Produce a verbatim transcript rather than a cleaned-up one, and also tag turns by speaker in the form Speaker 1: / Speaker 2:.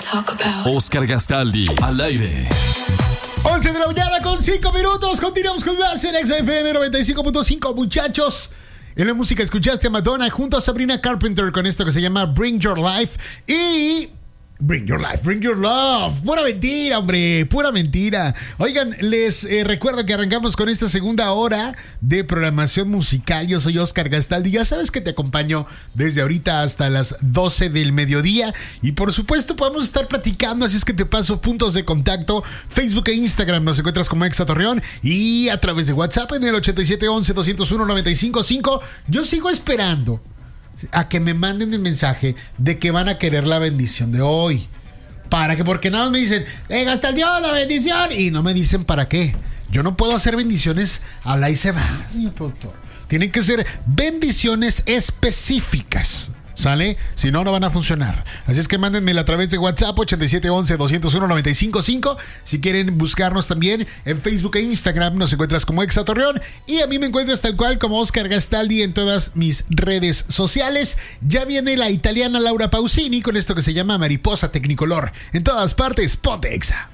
Speaker 1: Oscar Gastaldi, al aire.
Speaker 2: once de la mañana con cinco minutos. Continuamos con más en X F M noventa y cinco punto cinco, muchachos. En la música escuchaste a Madonna junto a Sabrina Carpenter con esto que se llama Bring Your Life y... Bring Your Life, Bring Your Love. Pura mentira, hombre, pura mentira. Oigan, les eh, recuerdo que arrancamos con esta segunda hora de programación musical. Yo soy Oscar Gastaldi. Ya sabes que te acompaño desde ahorita hasta las doce del mediodía. Y por supuesto podemos estar platicando, así es que te paso puntos de contacto. Facebook e Instagram nos encuentras como Exa Torreón. Y a través de WhatsApp en el ochenta y siete once doscientos uno noventa y cinco cinco. Yo sigo esperando a que me manden el mensaje de que van a querer la bendición de hoy. Para que, porque nada más me dicen, eh, gasta el Dios, la bendición. Y no me dicen para qué. Yo no puedo hacer bendiciones a la y se va, señor productor. Tienen que ser bendiciones específicas. ¿Sale? Si no, no van a funcionar. Así es que mándenmela a través de WhatsApp ochenta y siete once doscientos uno noventa y cinco cinco. Si quieren buscarnos también en Facebook e Instagram, nos encuentras como Exa Torreón. Y a mí me encuentras tal cual como Oscar Gastaldi en todas mis redes sociales. Ya viene la italiana Laura Pausini con esto que se llama Mariposa Tecnicolor. En todas partes, ponte Exa.